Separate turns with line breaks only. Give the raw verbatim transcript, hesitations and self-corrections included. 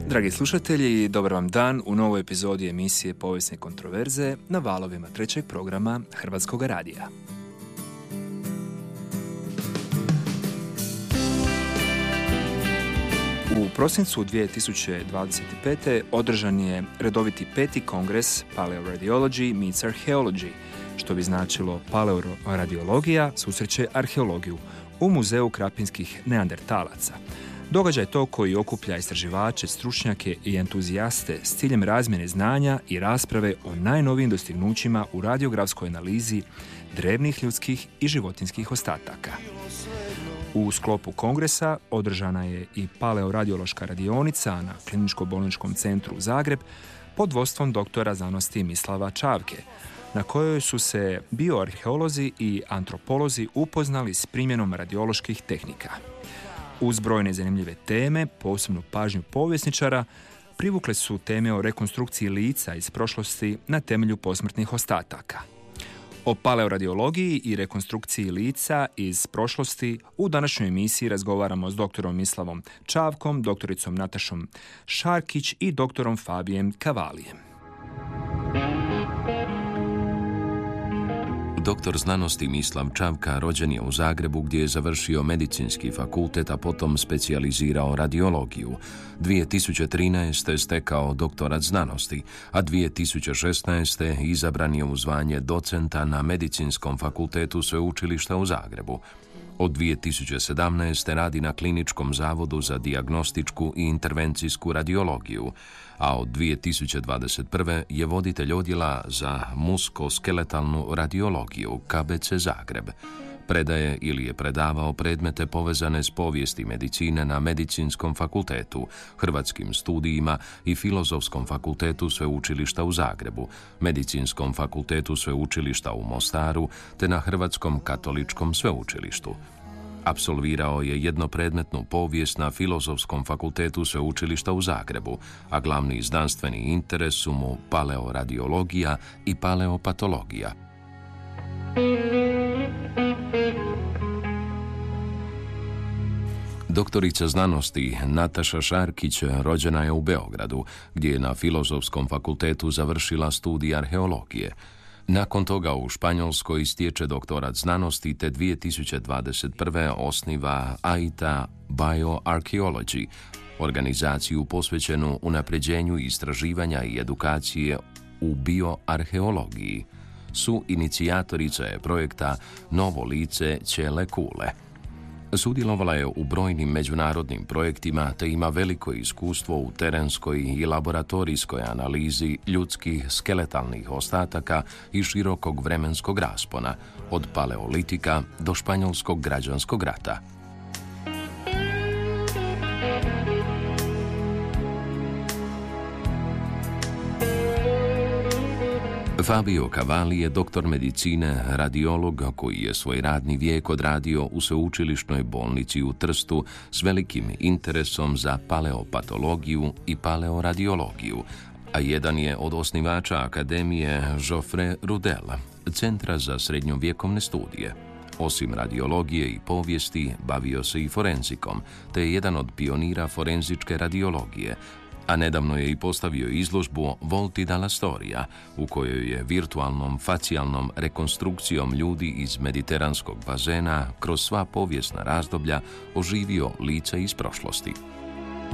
Dragi slušatelji, dobar vam dan u novoj epizodi emisije Povijesne kontroverze na valovima trećeg programa Hrvatskog radija. U prosincu dvije tisuće dvadeset pete. održan je redoviti peti kongres Paleoradiology meets Archaeology, što bi značilo paleoradiologija susreće arheologiju u Muzeju krapinskih neandertalaca. Događaj to koji okuplja istraživače, stručnjake i entuzijaste s ciljem razmjene znanja i rasprave o najnovijim dostignućima u radiografskoj analizi drevnih ljudskih i životinjskih ostataka. U sklopu kongresa održana je i paleoradiološka radionica na Kliničko-bolničkom centru Zagreb pod vodstvom doktora znanosti Mislava Čavke, na kojoj su se bioarheolozi i antropolozi upoznali s primjenom radioloških tehnika. Uz brojne zanimljive teme, posebnu pažnju povjesničara, privukle su teme o rekonstrukciji lica iz prošlosti na temelju posmrtnih ostataka. O paleoradiologiji i rekonstrukciji lica iz prošlosti u današnjoj emisiji razgovaramo s doktorom Mislavom Čavkom, doktoricom Natašom Šarkić i doktorom Fabijem Kavalijem.
Doktor znanosti Mislav Čavka rođen je u Zagrebu gdje je završio medicinski fakultet, a potom specijalizirao radiologiju. dvije tisuće trinaeste. stekao doktorat znanosti, a dvije tisuće šesnaeste. izabran je u zvanje docenta na Medicinskom fakultetu Sveučilišta u Zagrebu. Od dvije tisuće sedamnaeste. radi na Kliničkom zavodu za dijagnostičku i intervencijsku radiologiju, a od dvije tisuće dvadeset prve. je voditelj odjela za muskoskeletalnu radiologiju K B C Zagreb. Predaje ili je predavao predmete povezane s povijesti medicine na Medicinskom fakultetu, Hrvatskim studijima i Filozofskom fakultetu Sveučilišta u Zagrebu, Medicinskom fakultetu Sveučilišta u Mostaru te na Hrvatskom katoličkom sveučilištu. Apsolvirao je jednopredmetnu povijest na Filozofskom fakultetu Sveučilišta u Zagrebu, a glavni znanstveni interes su mu paleoradiologija i paleopatologija. Doktorica znanosti Nataša Šarkić rođena je u Beogradu, gdje je na Filozofskom fakultetu završila studij arheologije. Nakon toga u Španjolskoj stječe doktorat znanosti te dvije tisuće dvadeset prve. osniva A I T A Bioarchaeology, organizaciju posvećenu unapređenju istraživanja i edukacije u bioarheologiji. Su inicijatorica je projekta Novo lice Ćele kule. Sudjelovala je u brojnim međunarodnim projektima te ima veliko iskustvo u terenskoj i laboratorijskoj analizi ljudskih skeletalnih ostataka i širokog vremenskog raspona, od paleolitika do španjolskog građanskog rata. Fabio Cavalli je doktor medicine, radiolog koji je svoj radni vijek odradio u sveučilišnoj bolnici u Trstu s velikim interesom za paleopatologiju i paleoradiologiju, a jedan je od osnivača Akademije Geoffrey Rudel, Centra za srednjovjekovne studije. Osim radiologije i povijesti, bavio se i forenzikom, te je jedan od pionira forenzičke radiologije, a nedavno je i postavio izložbu Volti dalla Storia, u kojoj je virtualnom facijalnom rekonstrukcijom ljudi iz mediteranskog bazena kroz sva povijesna razdoblja oživio lica iz prošlosti.